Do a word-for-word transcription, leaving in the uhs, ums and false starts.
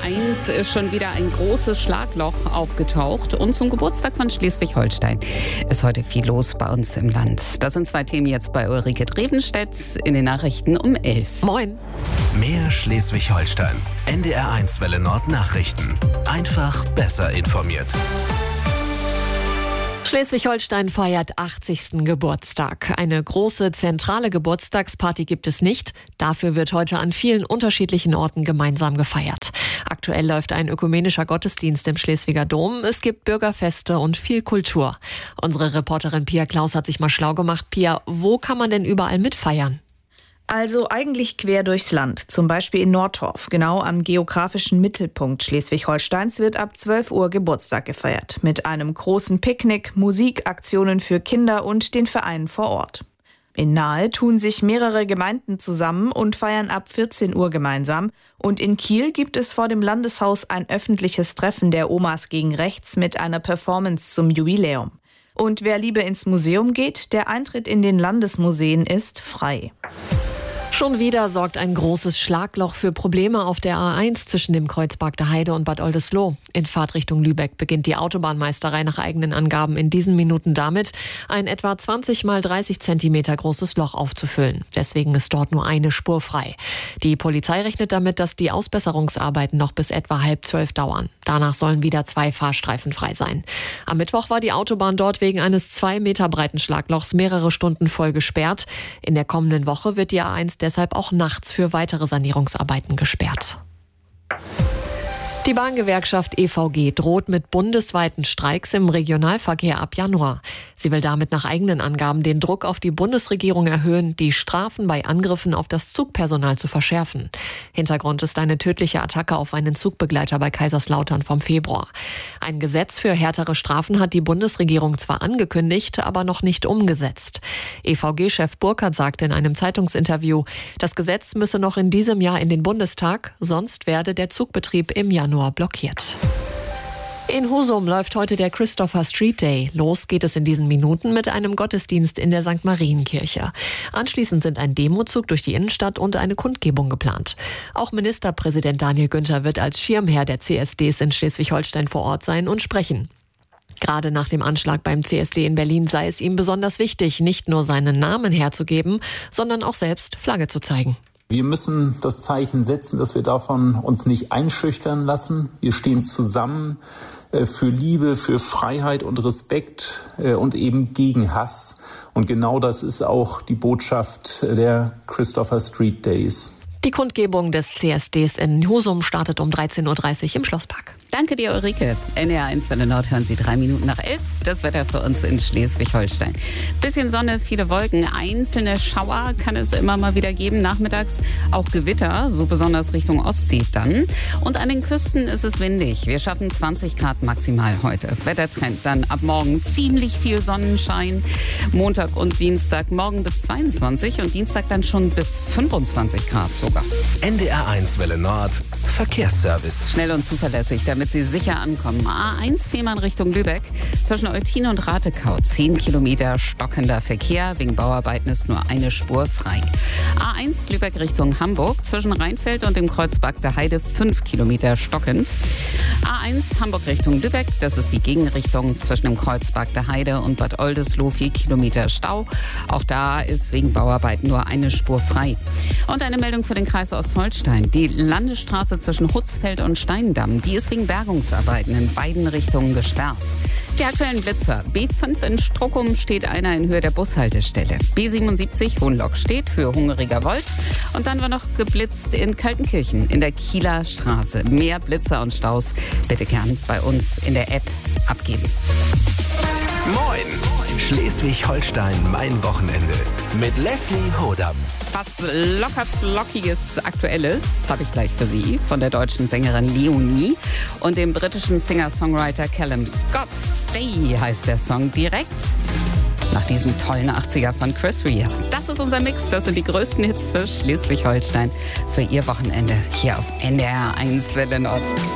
eins ist schon wieder ein großes Schlagloch aufgetaucht. Und zum Geburtstag von Schleswig-Holstein ist heute viel los bei uns im Land. Das sind zwei Themen jetzt bei Ulrike Drevenstedt in den Nachrichten um elf. Moin. Mehr Schleswig-Holstein. N D R eins Welle Nord Nachrichten. Einfach besser informiert. Schleswig-Holstein feiert achtzigsten Geburtstag. Eine große zentrale Geburtstagsparty gibt es nicht. Dafür wird heute an vielen unterschiedlichen Orten gemeinsam gefeiert. Aktuell läuft ein ökumenischer Gottesdienst im Schleswiger Dom. Es gibt Bürgerfeste und viel Kultur. Unsere Reporterin Pia Klaus hat sich mal schlau gemacht. Pia, wo kann man denn überall mitfeiern? Also eigentlich quer durchs Land, zum Beispiel in Nordtorf. Genau am geografischen Mittelpunkt Schleswig-Holsteins wird ab zwölf Uhr Geburtstag gefeiert. Mit einem großen Picknick, Musikaktionen für Kinder und den Vereinen vor Ort. In Nahe tun sich mehrere Gemeinden zusammen und feiern ab vierzehn Uhr gemeinsam. Und in Kiel gibt es vor dem Landeshaus ein öffentliches Treffen der Omas gegen Rechts mit einer Performance zum Jubiläum. Und wer lieber ins Museum geht, der Eintritt in den Landesmuseen ist frei. Schon wieder sorgt ein großes Schlagloch für Probleme auf der A eins zwischen dem Kreuzberg der Heide und Bad Oldesloe. In Fahrtrichtung Lübeck beginnt die Autobahnmeisterei nach eigenen Angaben in diesen Minuten damit, ein etwa zwanzig mal dreißig Zentimeter großes Loch aufzufüllen. Deswegen ist dort nur eine Spur frei. Die Polizei rechnet damit, dass die Ausbesserungsarbeiten noch bis etwa halb zwölf dauern. Danach sollen wieder zwei Fahrstreifen frei sein. Am Mittwoch war die Autobahn dort wegen eines zwei Meter breiten Schlaglochs mehrere Stunden voll gesperrt. In der kommenden Woche wird die A eins deshalb auch nachts für weitere Sanierungsarbeiten gesperrt. Die Bahngewerkschaft E V G droht mit bundesweiten Streiks im Regionalverkehr ab Januar. Sie will damit nach eigenen Angaben den Druck auf die Bundesregierung erhöhen, die Strafen bei Angriffen auf das Zugpersonal zu verschärfen. Hintergrund ist eine tödliche Attacke auf einen Zugbegleiter bei Kaiserslautern vom Februar. Ein Gesetz für härtere Strafen hat die Bundesregierung zwar angekündigt, aber noch nicht umgesetzt. E V G-Chef Burkhardt sagte in einem Zeitungsinterview, das Gesetz müsse noch in diesem Jahr in den Bundestag, sonst werde der Zugbetrieb im Januar blockiert. In Husum läuft heute der Christopher Street Day. Los geht es in diesen Minuten mit einem Gottesdienst in der Sankt Marienkirche. Anschließend sind ein Demozug durch die Innenstadt und eine Kundgebung geplant. Auch Ministerpräsident Daniel Günther wird als Schirmherr der C S Ds in Schleswig-Holstein vor Ort sein und sprechen. Gerade nach dem Anschlag beim C S D in Berlin sei es ihm besonders wichtig, nicht nur seinen Namen herzugeben, sondern auch selbst Flagge zu zeigen. Wir müssen das Zeichen setzen, dass wir davon uns nicht einschüchtern lassen. Wir stehen zusammen für Liebe, für Freiheit und Respekt und eben gegen Hass. Und genau das ist auch die Botschaft der Christopher Street Days. Die Kundgebung des C S Ds in Husum startet um dreizehn Uhr dreißig im Schlosspark. Danke dir, Ulrike. N D R eins Welle Nord hören Sie drei Minuten nach elf. Das Wetter für uns in Schleswig-Holstein. Bisschen Sonne, viele Wolken, einzelne Schauer kann es immer mal wieder geben. Nachmittags auch Gewitter, so besonders Richtung Ostsee dann. Und an den Küsten ist es windig. Wir schaffen zwanzig Grad maximal heute. Wettertrend dann ab morgen ziemlich viel Sonnenschein. Montag und Dienstag morgen bis zweiundzwanzig und Dienstag dann schon bis fünfundzwanzig Grad sogar. N D R eins Welle Nord Verkehrsservice. Schnell und zuverlässig, damit Sie sicher ankommen. A eins Fehmarn Richtung Lübeck. Zwischen Eutin und Ratekau zehn Kilometer stockender Verkehr. Wegen Bauarbeiten ist nur eine Spur frei. A eins Lübeck Richtung Hamburg. Zwischen Rheinfeld und dem Kreuzberg der Heide fünf Kilometer stockend. A eins Hamburg Richtung Lübeck. Das ist die Gegenrichtung zwischen dem Kreuzberg der Heide und Bad Oldesloe. vier Kilometer Stau. Auch da ist wegen Bauarbeiten nur eine Spur frei. Und eine Meldung für den Kreis Ostholstein. Die Landesstraße zwischen Hutzfeld und Steindamm, die ist wegen Bergungsarbeiten in beiden Richtungen gesperrt. Die aktuellen Blitzer. B fünf in Strockum steht einer in Höhe der Bushaltestelle. B siebenundsiebzig Hohenlock steht für Hungriger Wolf. Und dann war noch geblitzt in Kaltenkirchen in der Kieler Straße. Mehr Blitzer und Staus bitte gern bei uns in der App abgeben. Moin! Schleswig-Holstein, mein Wochenende. Mit Leslie Hodam. Was locker flockiges Aktuelles habe ich gleich für Sie von der deutschen Sängerin Leonie und dem britischen Singer-Songwriter Callum Scott. Stay heißt der Song direkt nach diesem tollen achtziger von Chris Rea. Das ist unser Mix, das sind die größten Hits für Schleswig-Holstein für Ihr Wochenende hier auf N D R eins Welle Nord.